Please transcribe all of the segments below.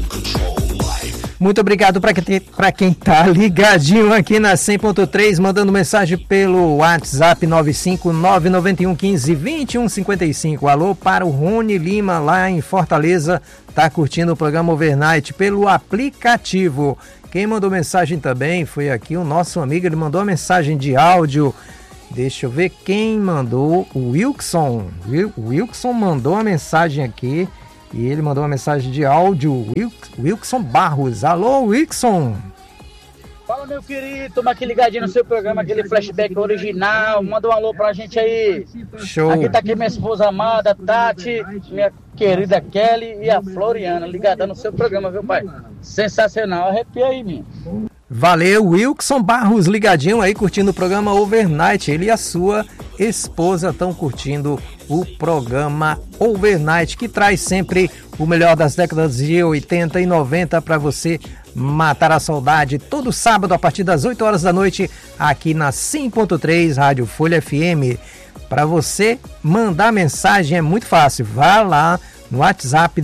Muito obrigado para quem tá ligadinho aqui na 100.3, mandando mensagem pelo WhatsApp 95991152155. Alô para o Rony Lima, lá em Fortaleza, tá curtindo o programa Overnight pelo aplicativo. Quem mandou mensagem também foi aqui o nosso amigo, ele mandou uma mensagem de áudio. Deixa eu ver quem mandou, o Wilson. O Wilson mandou uma mensagem aqui. E ele mandou uma mensagem de áudio, Wilson Barros. Alô, Wilson! Fala, meu querido, toma aqui ligadinho no seu programa, aquele flashback original. Manda um alô pra gente aí. Show! Aqui tá aqui minha esposa amada, Tati, minha querida Kelly e a Floriana, ligada no seu programa, viu, pai? Sensacional, arrepia aí, minha. Valeu, Wilson Barros, ligadinho aí, curtindo o programa Overnight. Ele e a sua esposa estão curtindo o programa Overnight, que traz sempre o melhor das décadas de 80 e 90 para você matar a saudade. Todo sábado, a partir das 8 horas da noite, aqui na 100.3 Rádio Folha FM. Para você mandar mensagem é muito fácil. Vá lá no WhatsApp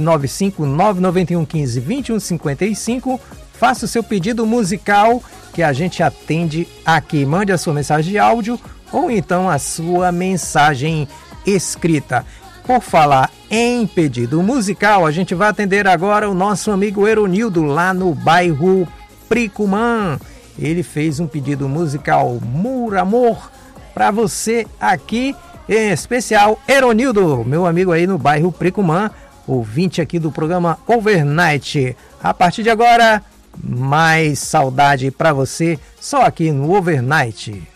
95991152155. Faça o seu pedido musical que a gente atende aqui. Mande a sua mensagem de áudio ou então a sua mensagem escrita. Por falar em pedido musical, a gente vai atender agora o nosso amigo Eronildo lá no bairro Pricumã. Ele fez um pedido musical Mur Amor para você aqui, em especial Eronildo, meu amigo aí no bairro Pricumã, ouvinte aqui do programa Overnight. A partir de agora, mais saudade para você, só aqui no Overnight.